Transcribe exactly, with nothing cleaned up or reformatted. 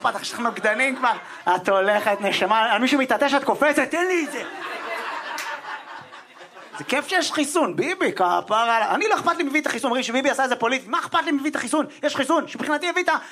אכפת לך שאנחנו נוגדנים כבר? את הולכת נשמה, על מישהו מתעטש את קופצת, תן לי את זה. זה כיף שיש חיסון, ביבי, כפרה. אני לא אכפת לי מביא את החיסון, אומרים שביבי עשה איזה פוליטי, מה אכפת לי מביא את החיסון? יש חיסון, שמבחינתי הביא את ה...